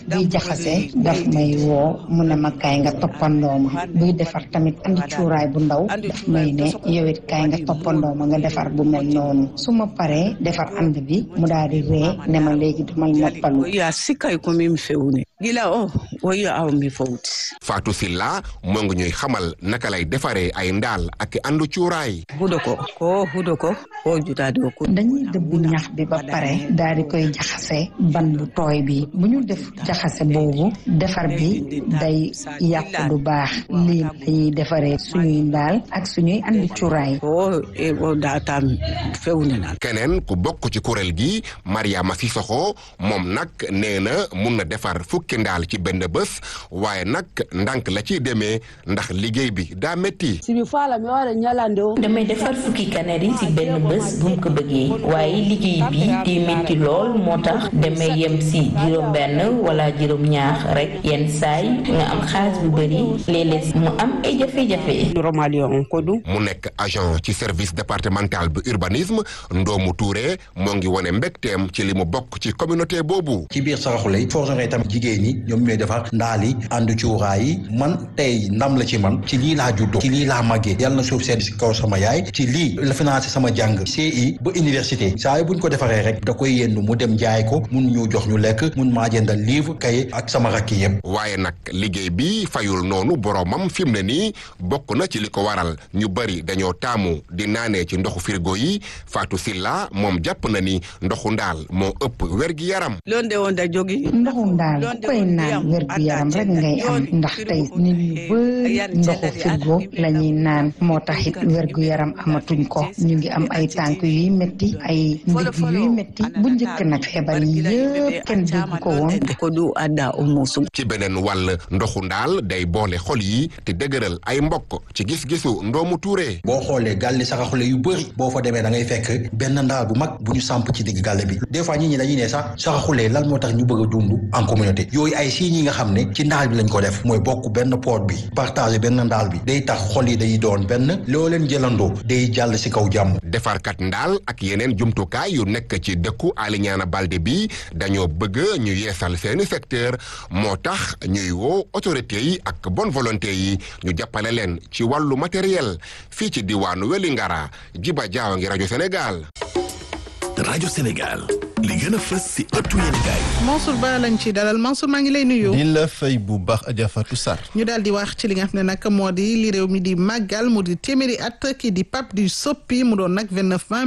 buy jaxase daf may woo mu ne ma kaay nga toppandoo ma buy defar tamit andi cuuraay bu ndaw daf may ne yow it kaay nga toppandoo ma nga defar bu mel noonu su ma paree defar ànd bi mu daal di ree ne ma léegi damal noppalu. Fatou Silla moo ngi ñuy xamal naka lay defaree ay ndaal ak àndu cuuraay. dañuy dëbb ñax bi ba pare daal di koy jaxase ban bu tooy bi bu ñu def jaxase boobu defar bi day yàqu du baax lii lañuy defaree suñuy ndaal ak suñuy àndu cuuraay. keneen ku bokk ci kuréel gi Mariama Sissoko moom nag nee na mun na defar fukki ndaal ci benn bés waaye nag ndànk la ci demee ndax liggéey bi daa métti. damay defar fukki kanari ci benn bés bu mu ko bëggee waaye liggéey bi di métti lool moo tax damay yem ci juróom-benn wala juróom-ñaar rek yenn saay nga am xaalis bu bëri léeg-léeg mu am ay jafe-jafe. mu nekk agent ci service départemental bu urbanisme Ndoomu Touré moo ngi wone mbégteem ci li mu bokk ci communauté boobu. ci biir Saraxule forgeron tamit jigéen ñi ñoom ñooy defar ndaal yi ànd cuuraay yi man tey ndam la ci man ci lii laa juddoo ci lii laa màggee yàlla na suuf sedd si kaw sama yaay ci lii la financé sama jàng CI ba université saa yi buñ ko defaree rek da koy yendu mu dem jaay ko mun ñu jox ñu lekk mun maa jëndal livre kay ak sama rakk yëpp. waaye nag liggéey bi fayul noonu boromam fi mu ne nii bokk na ci li ko waral ñu bari dañoo taamu di naanee ci ndoxu frigo yi Fatou Silla moom jàpp na ni ndoxu ndaal moo ëpp wér-gi yaram. ndoxu ndaal ku koy naan wér-gu yaram rek ngay am ndax tey nit ñu bëri ndoxu frigo la ñuy naan moo tax it wér-gu yaram amatuñ ko ñu ngi am ay tànk yuy métti ay ndigg yuy métti bu njëkk nag feebar yi yëpp kenn dégg ko woon. ci beneen wàll ndoxu ndaal day boole xol yi te dëgëral ay mbokk ci gis-gisu Ndoomu Touré. boo xoolee gàlli Saraxule yu bëri boo fa demee da ngay fekk benn ndaal bu mag bu ñu samp ci digg gàlle bi des fois nit ñi dañuy ne sax Saraxule lan moo tax ñu bëgg a dund en communauté yooyu ay signes yi nga xam ne ci ndaal bi lañ ko def mooy bokk benn poot bi partager benn ndaal bi day tax xol yi day doon benn loo leen jëlandoo day jàll ci kaw jàmm. defarkat ndaal ak yeneen jumtukaay yu nekk ci dëkku Alignana Balde bi dañoo bëgg ñu yeesal seeni secteur moo tax ñuy woo autorité yi ak bonne volonté yi ñu jàppale leen ci wàllu matériel fii ci diwaanu Wélingara Jiba Jaawa ngi rajo Sénégal. rajo Sénégal li gën a fës si ëttu yéenekaay. Mansour Ba lañ ci dalal Mansour maa ngi lay nuyu. di la fay bu baax Adja Fatou Sarr. ñu daal di wax ci li nga xam ne nag moo di li réew mi di màggal mu di téeméeri at kii di Pape du Soppi mu doon nag 29 mai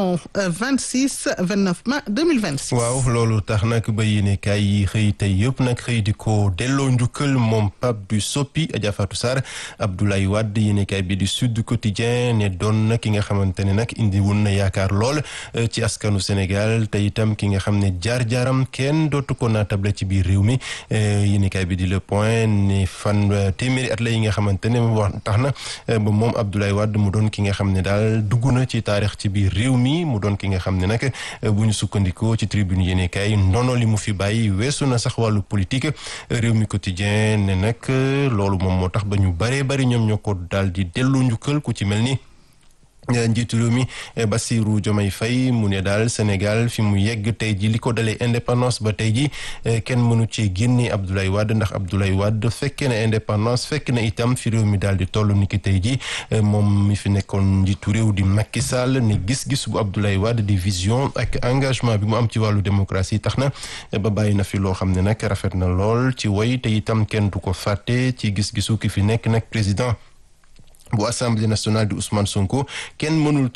1926 29 mai 2026. waaw loolu tax nag ba yéenekaay yi xëy tey yëpp nag xëy di ko delloo njukkal moom Pape du Soppi Adja Fatou Sarr Abdoulaye Wade yéenekaay bi di Sud Quotidien ne doon na ki nga xamante ne nag indi woon na yaakaar lool ci askanu Sénégal te itam ki nga xam ne jaar-jaaram kenn dootu ko naatable ci biir réew mi yéenekaay bi di Le Point ne téeméeri at la yi nga xamante ne wax tax na ba moom Abdoulaye Wade mu doon ki nga xam ne daal dugg na ci taarix ci biir réew mi mu doon ki nga xam ne nag bu ñu sukkandikoo ci tribune yéenekaay ndono li mu fi bàyyi weesu na sax wàllu politique réew mi quotidien ne nag loolu moom moo tax ba ñu baree bari ñoom ñoo ko daal di dellu njukkal ku ci mel ni njiitu réew mi Bassirou Diomaye Faye mu ne daal Sénégal fi mu yegg tey ji li ko dalee indépendance ba tey ji kenn mënu ci génne Abdoulaye Wade ndax Abdoulaye Wade fekke na indépendance fekk na itam fi réew mi daal di toll ni ki tey ji moom mi fi nekkoon njiitu réew di Macky Sall ne gis-gis bu Abdoulaye Wade di vision ak engagement bi mu am ci wàllu démocratie tax na ba bàyyi na fi loo xam ne nag rafet na lool ci woy te itam kenn du ko fàtte ci gis-gisu ki fi nekk nag président bu assemblée nationale di Ousmane Sonko kenn mënul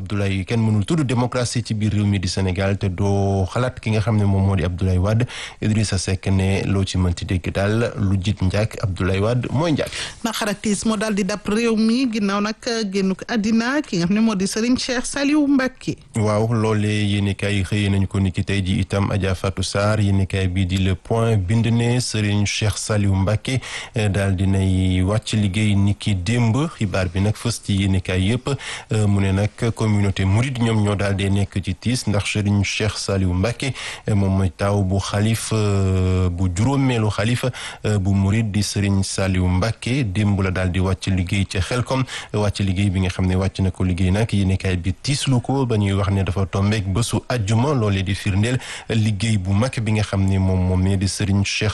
tudd démocratie ci biir réew mi di Sénégal te doo xalaat ki nga xam ne moom moo di Abdoulaye Wade Idrissa Seck ne loo ci mënti dégg daal lu jiit njaak Abdoulaye Wade mooy njaak. naxaratis moo daal di dab réew mi ginnaaw nag génnuk àddina ki nga xam ne moo di Serigne Cheikh Saliou Mbacké. waaw loolee yéenekaay yi xëyee nañu ko niki tey ji itam Adja Fatou Sarr yéenekaay bii di Le Point bind ne Serigne Cheikh Saliou Mbacké daal dinay wàcc liggéey niki démb. xibaar bi nag fës ci yéenekaay yëpp mu ne nag communauté mouride ñoom ñoo daal di nekk ci tiis ndax Serigne Cheikh Saliou Mbacké moom mooy taaw bu xalif bu juróomeelu xalif bu mouride di Serigne Saliou Mbacké démb la daal di wàcc liggéey ca Xelkom wàcc liggéey bi nga xam ne wàcc na ko liggéey nag yéenekaay bi tiislu ko ba ñuy wax ne dafa tombeek bésu àjjuma loolee di firndeel liggéey bu mag bi nga xam ne moom di Serigne Cheikh